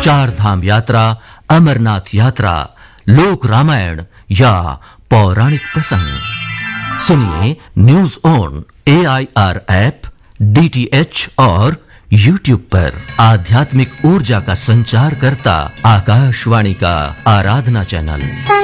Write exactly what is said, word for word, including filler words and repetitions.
चार धाम यात्रा, अमरनाथ यात्रा, लोक रामायण या पौराणिक प्रसंग। सुनिए news on A I R app, D T H और यूट्यूब पर। आध्यात्मिक ऊर्जा का संचार करता आकाशवाणी का आराधना चैनल।